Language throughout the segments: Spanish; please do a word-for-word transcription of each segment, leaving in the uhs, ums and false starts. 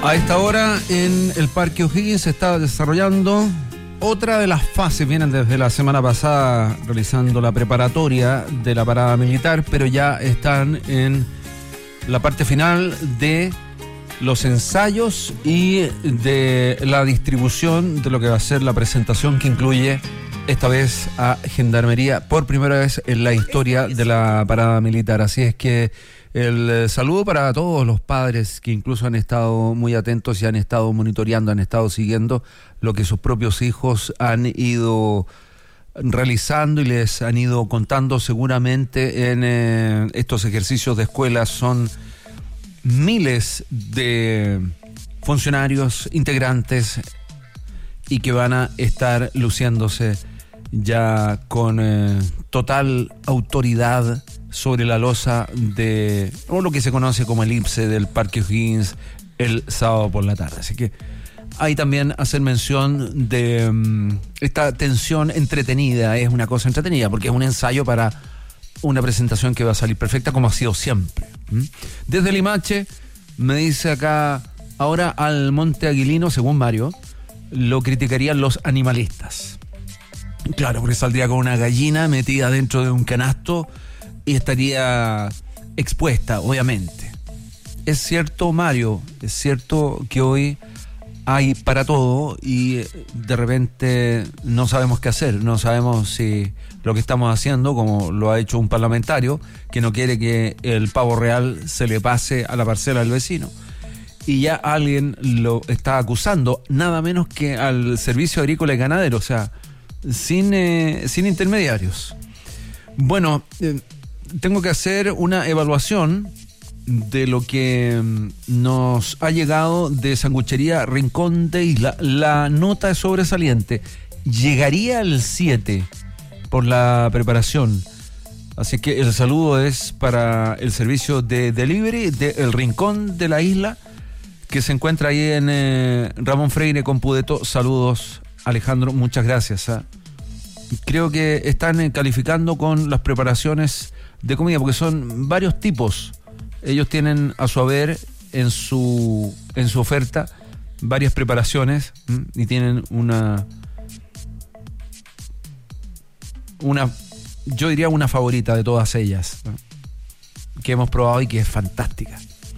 A esta hora en el Parque O'Higgins se está desarrollando otra de las fases. Vienen desde la semana pasada realizando la preparatoria de la parada militar, pero ya están en la parte final de los ensayos y de la distribución de lo que va a ser la presentación, que incluye esta vez a Gendarmería por primera vez en la historia de la parada militar. Así es que el saludo para todos los padres que incluso han estado muy atentos y han estado monitoreando, han estado siguiendo lo que sus propios hijos han ido realizando y les han ido contando seguramente en eh, estos ejercicios de escuela. Son miles de funcionarios, integrantes, y que van a estar luciéndose ya con eh, total autoridad sobre la losa de o lo que se conoce como el I P S E del Parque O'Higgins el sábado por la tarde. Así que hay también hacer mención de um, esta tensión entretenida. Es una cosa entretenida porque es un ensayo para una presentación que va a salir perfecta, como ha sido siempre. ¿Mm? Desde Limache me dice acá, ahora al Monte Aguilino, según Mario, lo criticarían los animalistas. Claro, porque saldría con una gallina metida dentro de un canasto y estaría expuesta, obviamente. Es cierto, Mario, es cierto que hoy hay para todo y de repente no sabemos qué hacer, no sabemos si lo que estamos haciendo, como lo ha hecho un parlamentario, que no quiere que el pavo real se le pase a la parcela del vecino. Y ya alguien lo está acusando, nada menos que al Servicio Agrícola y Ganadero, o sea, sin, eh, sin intermediarios. Bueno, eh, tengo que hacer una evaluación de lo que nos ha llegado de Sanguchería Rincón de Isla. La nota es sobresaliente. Llegaría al siete por la preparación. Así que el saludo es para el servicio de delivery de El Rincón de la Isla, que se encuentra ahí en eh, Ramón Freire con Pudeto. Saludos, Alejandro, muchas gracias. ¿eh? Creo que están eh, calificando con las preparaciones de comida, porque son varios tipos. Ellos tienen a su haber en su en su oferta varias preparaciones ¿m? y tienen una una yo diría una favorita de todas ellas, ¿no? que hemos probado y que es fantástica.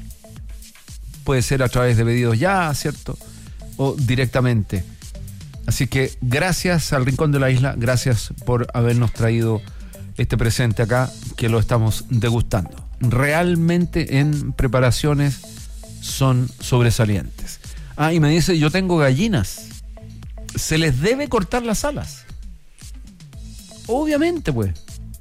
Puede ser a través de pedidos ya, ¿cierto? O directamente. Así que gracias al Rincón de la Isla, gracias por habernos traído este presente acá, que lo estamos degustando. Realmente en preparaciones son sobresalientes. Ah, y me dice, yo tengo gallinas. ¿Se les debe cortar las alas? Obviamente, pues.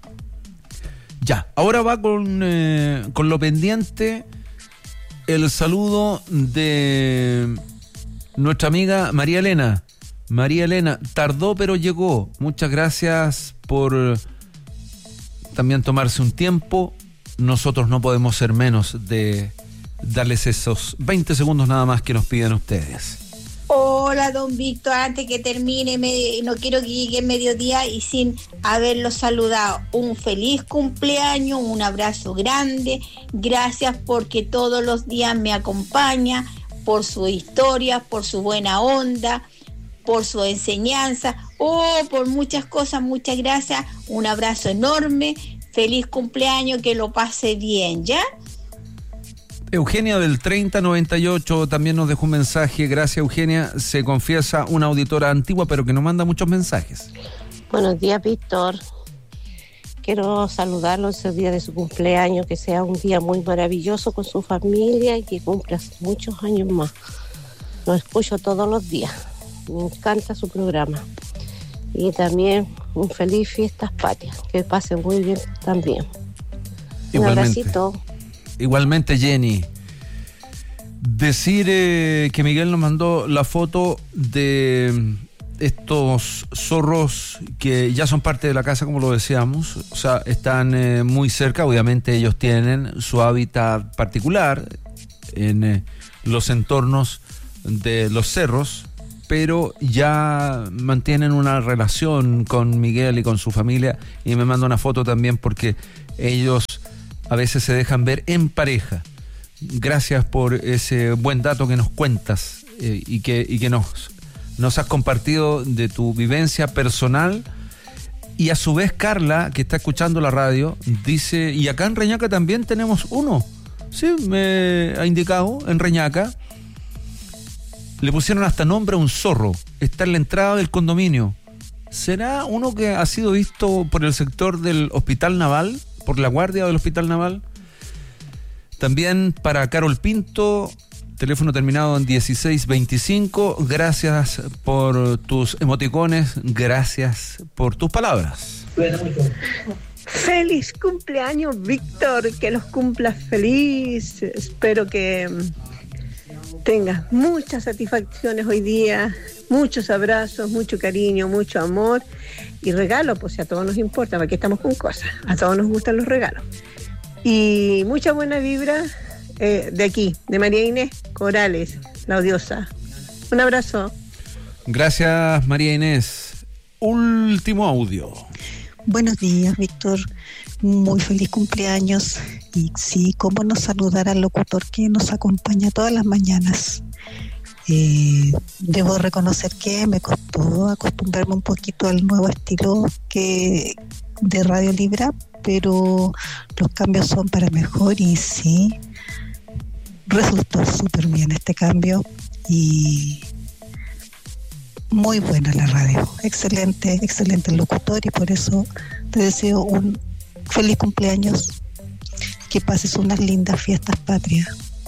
Ya, ahora va con, eh, con lo pendiente el saludo de nuestra amiga María Elena. María Elena, tardó pero llegó. Muchas gracias por también tomarse un tiempo. Nosotros no podemos ser menos de darles esos veinte segundos nada más que nos piden ustedes. Hola, don Víctor, antes que termine, me, no quiero que llegue el mediodía y sin haberlo saludado. Un feliz cumpleaños, un abrazo grande, gracias porque todos los días me acompaña, por su historia, por su buena onda, por su enseñanza, oh, por muchas cosas, muchas gracias, un abrazo enorme, feliz cumpleaños, que lo pase bien, ¿ya? Eugenia del treinta noventa y ocho también nos dejó un mensaje. Gracias, Eugenia. Se confiesa una auditora antigua, pero que nos manda muchos mensajes. Buenos días, Víctor. Quiero saludarlo ese día de su cumpleaños, que sea un día muy maravilloso con su familia y que cumpla muchos años más. Lo escucho todos los días. Me encanta su programa. Y también un feliz Fiestas Patrias. Que pasen muy bien también. Igualmente. Un abracito. Igualmente, Jenny. Decir eh, que Miguel nos mandó la foto de estos zorros que ya son parte de la casa, como lo decíamos. O sea, están eh, muy cerca. Obviamente ellos tienen su hábitat particular en eh, los entornos de los cerros, pero ya mantienen una relación con Miguel y con su familia. Y me manda una foto también porque ellos a veces se dejan ver en pareja. Gracias por ese buen dato que nos cuentas eh, y que, y que nos, nos has compartido de tu vivencia personal. Y a su vez Carla, que está escuchando la radio, dice, y acá en Reñaca también tenemos uno. Sí, me ha indicado, en Reñaca le pusieron hasta nombre a un zorro. Está en la entrada del condominio. ¿Será uno que ha sido visto por el sector del Hospital Naval, por la guardia del Hospital Naval? También para Carol Pinto, teléfono terminado en dieciséis veinticinco. Gracias por tus emoticones, gracias por tus palabras. Feliz cumpleaños, Víctor, que los cumplas feliz. Espero que tengas muchas satisfacciones hoy día, muchos abrazos, mucho cariño, mucho amor y regalos, pues si a todos nos importa, porque estamos con cosas, a todos nos gustan los regalos. Y mucha buena vibra eh, de aquí, de María Inés Corales, la odiosa. Un abrazo. Gracias, María Inés. Último audio. Buenos días, Víctor. Muy feliz cumpleaños. Y sí, cómo no saludar al locutor que nos acompaña todas las mañanas. Eh, debo reconocer que me costó acostumbrarme un poquito al nuevo estilo que de Radio Libra, pero los cambios son para mejor y sí, resultó súper bien este cambio y muy buena la radio, excelente, excelente el locutor y por eso te deseo un feliz cumpleaños, que pases unas lindas fiestas patrias.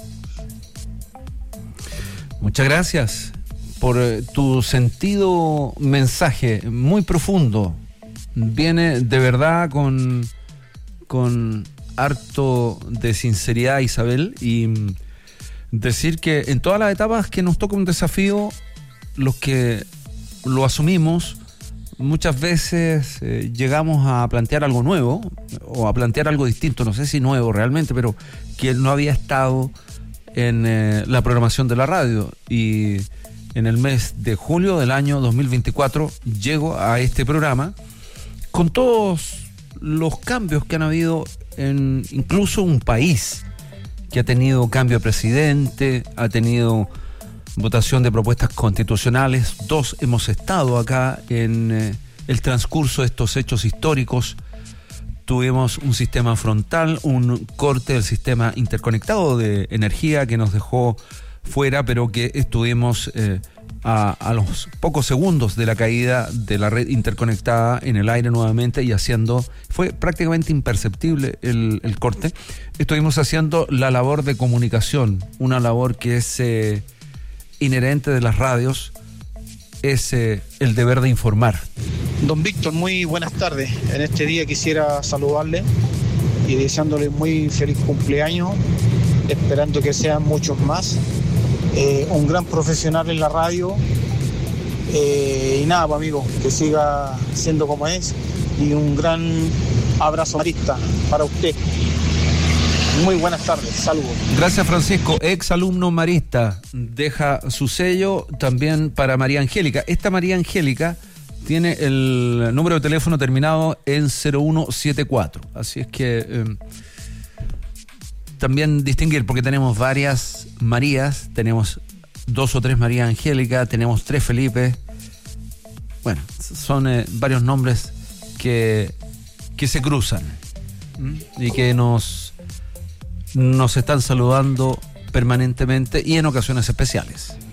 Muchas gracias por tu sentido mensaje, muy profundo. Viene de verdad con, con harto de sinceridad, Isabel, y decir que en todas las etapas que nos toca un desafío, los que lo asumimos, muchas veces eh, llegamos a plantear algo nuevo o a plantear algo distinto, no sé si nuevo realmente, pero que no había estado en eh, la programación de la radio. Y en el mes de julio del año dos mil veinticuatro llego a este programa con todos los cambios que han habido en incluso un país que ha tenido cambio de presidente, ha tenido votación de propuestas constitucionales. Dos hemos estado acá en eh, el transcurso de estos hechos históricos. Tuvimos un sistema frontal, un corte del sistema interconectado de energía que nos dejó fuera, pero que estuvimos eh, a, a los pocos segundos de la caída de la red interconectada en el aire nuevamente y haciendo, fue prácticamente imperceptible el, el corte. Estuvimos haciendo la labor de comunicación, una labor que es eh, inherente de las radios, es eh, el deber de informar. Don Víctor, muy buenas tardes. En este día quisiera saludarle y deseándole muy feliz cumpleaños, esperando que sean muchos más. Eh, un gran profesional en la radio eh, y nada, pues, amigo, que siga siendo como es y un gran abrazo marista para usted. Muy buenas tardes, saludos. Gracias, Francisco, ex alumno marista, deja su sello también para María Angélica. Esta María Angélica tiene el número de teléfono terminado en cero uno siete cuatro, así es que eh, también distinguir, porque tenemos varias Marías, tenemos dos o tres María Angélica, tenemos tres Felipe. Bueno, son eh, varios nombres que, que se cruzan ¿m? y que nos, nos están saludando permanentemente y en ocasiones especiales.